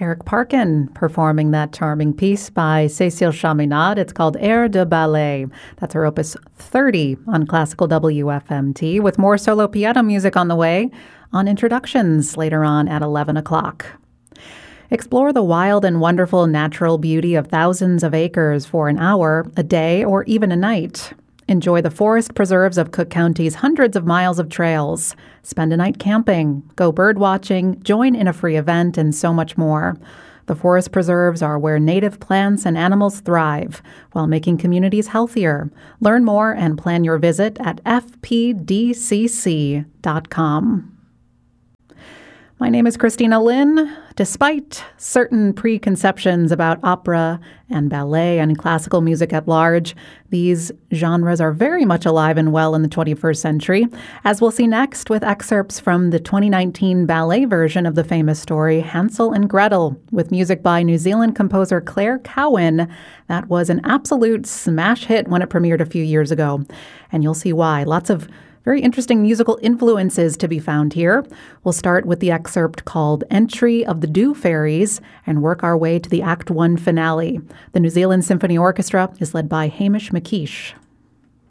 Eric Parkin performing that charming piece by Cécile Chaminade. It's called Air de Ballet. That's her opus 30 on Classical WFMT, with more solo piano music on the way on Introductions later on at 11 o'clock. Explore the wild and wonderful natural beauty of thousands of acres for an hour, a day, or even a night. Enjoy the forest preserves of Cook County's hundreds of miles of trails. Spend a night camping, go bird watching, join in a free event, and so much more. The forest preserves are where native plants and animals thrive while making communities healthier. Learn more and plan your visit at fpdcc.com. My name is Christina Lynn. Despite certain preconceptions about opera and ballet and classical music at large, these genres are very much alive and well in the 21st century, as we'll see next with excerpts from the 2019 ballet version of the famous story Hansel and Gretel, with music by New Zealand composer Claire Cowan. That was an absolute smash hit when it premiered a few years ago, and you'll see why. Lots of very interesting musical influences to be found here. We'll start with the excerpt called Entry of the Dew Fairies and work our way to the Act 1 finale. The New Zealand Symphony Orchestra is led by Hamish McKeish.